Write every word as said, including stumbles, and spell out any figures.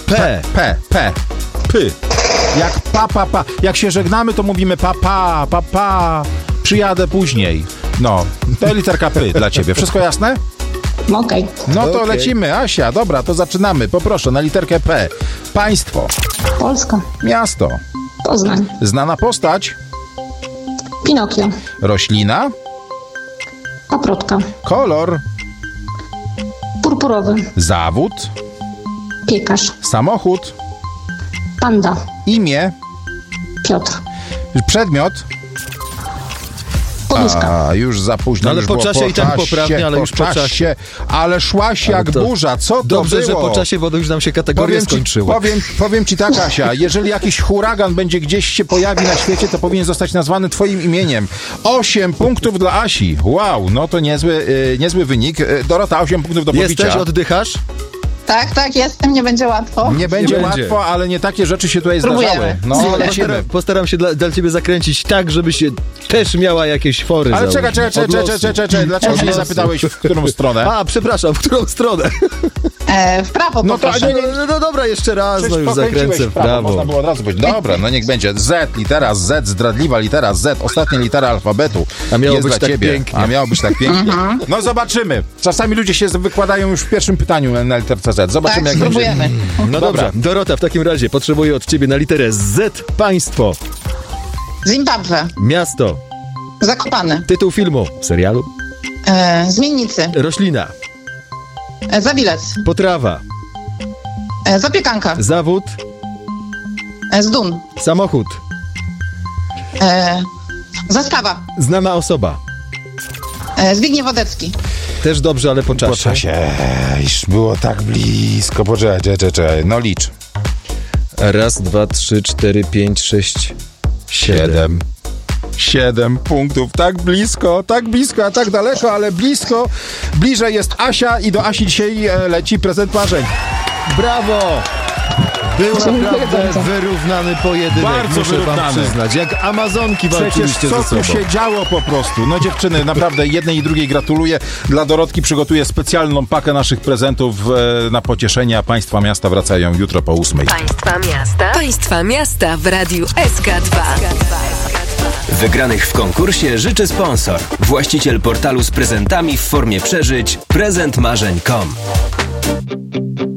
P. P, P, P. Jak pa, pa, pa. Jak się żegnamy, to mówimy pa, pa, pa, pa. Przyjadę później. No, to literka P dla ciebie. Wszystko jasne? Okej. No to Okej. lecimy. Asia, dobra, to zaczynamy. Poproszę, na literkę P. Państwo. Polska. Miasto. Poznań. Znana postać. Pinokio. Roślina. Paprotka. Kolor. Purpurowy. Zawód. Piekarz. Samochód. Panda. Imię. Piotr. Przedmiot. Poduszka. A, już za późno. Ale już po było czasie i tak poprawnie, ale po już po czasie. Ale szłaś Ale jak to burza. Co to Dobrze, było? że po czasie, bo to już nam się kategorie Powiem ci, skończyły. powiem, powiem ci tak, Asia, jeżeli jakiś huragan będzie gdzieś się pojawi na świecie, to powinien zostać nazwany twoim imieniem. Osiem punktów dla Asi. Wow, no to niezły, yy, niezły wynik. Yy, Dorota, osiem punktów do pobicia. Jesteś, oddychasz? Tak, tak, jestem, nie będzie łatwo. Nie będzie Nie łatwo, będzie. ale nie takie rzeczy się tutaj Spróbujemy. zdarzały. No, Postaram, lecimy. postaram się dla, dla ciebie zakręcić tak, żebyś też miała jakieś fory. Ale czekaj, założyć. czekaj, Od czekaj, losu. czekaj, czekaj, czekaj. Dlaczego Od się nie losu. zapytałeś, w którą stronę? A, przepraszam, w którą stronę? E, w prawo No to poproszę. nie, nie, No, no dobra, jeszcze raz, Przecież no już pokręciłeś zakręcę w prawo. Można było od razu powiedzieć. Dobra, no niech będzie. Z, litera Z, zdradliwa litera Z, ostatnia litera alfabetu. A miało jest być dla tak ciebie. pięknie. A miało być tak pięknie. No zobaczymy. Czasami ludzie się wykładają już w pierwszym pytaniu na literce Z. Zobaczymy, Tak, jak będzie. spróbujemy. No Dobra. dobrze, Dorota, w takim razie potrzebuję od ciebie na literę Z państwo, Zimbabwe. miasto, Zakopane. tytuł filmu, serialu, E, zmiennicy. roślina, E, Zabilec. potrawa, E, zapiekanka. zawód, E, zdun. samochód, E, zastawa. znana osoba. E, Zbigniew Wodecki. Też dobrze, ale po czasie. Po czasie. Iż było tak blisko. Poczekaj, czekaj, czekaj. No licz. Raz, dwa, trzy, cztery, pięć, sześć, siedem. Siedem. Siedem punktów. Tak blisko, tak blisko, a tak daleko, ale blisko. Bliżej jest Asia i do Asi dzisiaj e, leci prezent marzeń. Brawo! Był Dziękuję naprawdę bardzo. wyrównany pojedynek, Bardzo muszę wam wyrównany. przyznać. Jak Amazonki Przecież walczyliście co ze sobą. tu się działo po prostu? No dziewczyny, naprawdę jednej i drugiej gratuluję. Dla Dorotki przygotuję specjalną pakę naszych prezentów e, na pocieszenie, a państwa miasta wracają jutro po ósmej. Państwa miasta. Państwa miasta w Radiu S K dwa. Wygranych w konkursie życzy sponsor. Właściciel portalu z prezentami w formie przeżyć prezent marzeń kropka com.